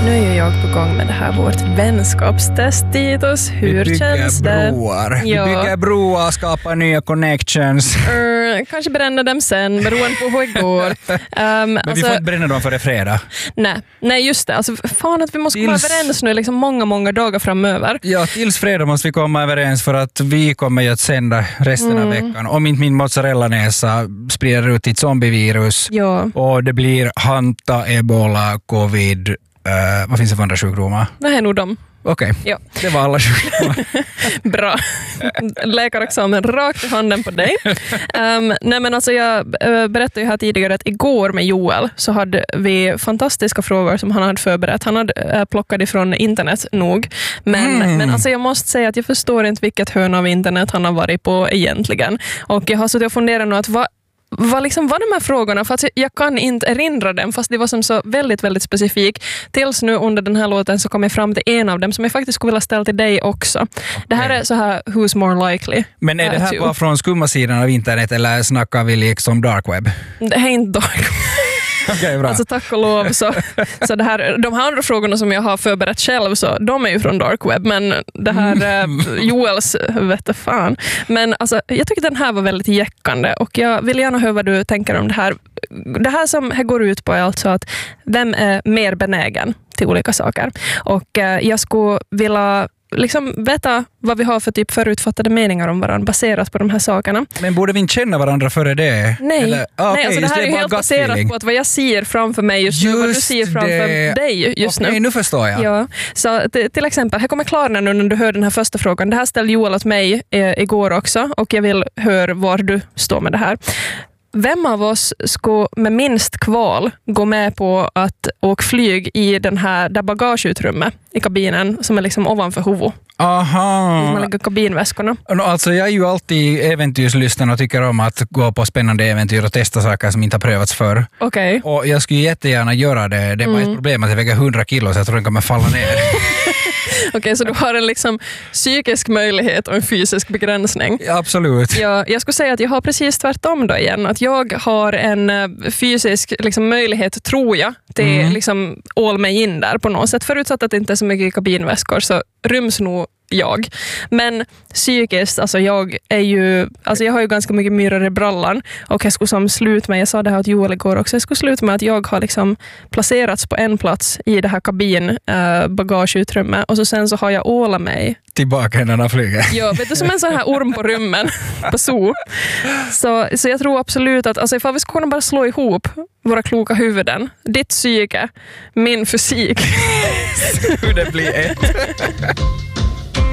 Nu är ju jag på gång med det här vårt vänskapstest, Titus. Hur känns det? Broar. Ja. Vi bygger broar, skapar nya connections. Kanske bränna dem sen, beroende på hur det går. Men vi får inte bränna dem före fredag. Nej, just det. Alltså, fan att vi måste komma överens nu liksom många dagar framöver. Ja, tills fredag måste vi komma överens för att vi kommer ju att sända resten av veckan. Om inte min mozzarella-näsa sprider ut ett zombievirus och det blir hanta, ebola, covid. Vad finns det för andra sjukdomar? Det är nog dem. Okej, det var alla sjukdomar. Bra. Läkarexamen rakt i handen på dig. Nej men alltså jag berättade ju här tidigare att igår med Joel så hade vi fantastiska frågor som han hade förberett. Han hade plockat ifrån internet nog. Men alltså jag måste säga att jag förstår inte vilket hörn av internet han har varit på egentligen. Och jag har suttit och funderat nu att vad var de här frågorna? För att jag kan inte erinra dem fast det var som så väldigt, väldigt specifik. Tills nu under den här låten så kom jag fram till en av dem som jag faktiskt skulle vilja ställa till dig också. Okay. Det här är så här Who's More Likely. Men är det här bara från skumma sidan av internet eller snackar vi liksom dark web? Det är inte dark web. Okay, bra. Alltså tack och lov så de här andra frågorna som jag har förberett själv så de är ju från dark web men det här Joels vet jag fan. Men alltså jag tycker den här var väldigt jäckande och jag vill gärna höra vad du tänker om det här. Det här som här går ut på är alltså att vem är mer benägen till olika saker. Och jag skulle vilja liksom veta vad vi har för typ förutfattade meningar om varandra baserat på de här sakerna. Men borde vi inte känna varandra före det? Nej, eller? Nej alltså det här är helt baserat på att vad jag ser framför mig just nu, vad du ser framför dig just nu. Okej, nu förstår jag. Ja, så till exempel, här kommer Klarna nu när du hör den här första frågan. Det här ställde Joel åt mig igår också och jag vill höra var du står med det här. Vem av oss ska med minst kval gå med på att åka flyg i den här där bagageutrymmet i kabinen som är liksom ovanför huvudet? Aha. Man lägger kabinväskorna. Alltså jag är ju alltid äventyrslysten och tycker om att gå på spännande äventyr och testa saker som inte har prövats förr. Okej. Och jag skulle jättegärna göra det. Det är bara ett problem att jag väger 100 kilo så jag tror den kommer falla ner. Okej, så du har en liksom psykisk möjlighet och en fysisk begränsning. Ja, absolut. Jag skulle säga att jag har precis tvärtom då igen. Att jag har en fysisk liksom, möjlighet, tror jag, till liksom all mig in där på något sätt. Förutsatt att det inte är så mycket kabinväskor så ryms nog jag. Men psykiskt, alltså jag har ju ganska mycket myror i brallan och jag skulle som slut med, jag sa det här åt Joel igår också, jag skulle sluta med att jag har liksom placerats på en plats i det här bagageutrymme och så sen så har jag ålat mig tillbaka innan han flyger. Ja, vet du, som en sån här orm på rummen på zoo. Så jag tror absolut att alltså, ifall vi ska kunna bara slå ihop våra kloka huvuden, ditt psyke, min fysik. Hur det blir ett.